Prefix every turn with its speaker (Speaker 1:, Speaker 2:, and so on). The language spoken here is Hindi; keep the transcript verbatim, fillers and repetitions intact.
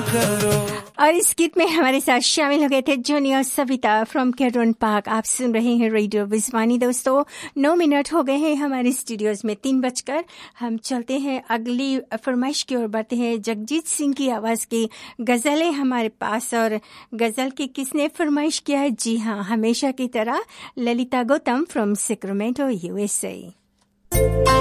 Speaker 1: करो।
Speaker 2: और इस गीत में हमारे साथ शामिल हो गए थे जोनी और सविता फ्रॉम केरन पार्क। आप सुन रहे हैं रेडियो विस्वानी। दोस्तों, नौ मिनट हो गए हैं हमारे स्टूडियोज में तीन बजकर। हम चलते हैं अगली फरमाइश की ओर बढ़ते हैं। जगजीत सिंह की आवाज की गजलें हमारे पास, और गजल की किसने फरमाइश किया है? जी हाँ, हमेशा की तरह Lalita Gautam from Sacramento USA.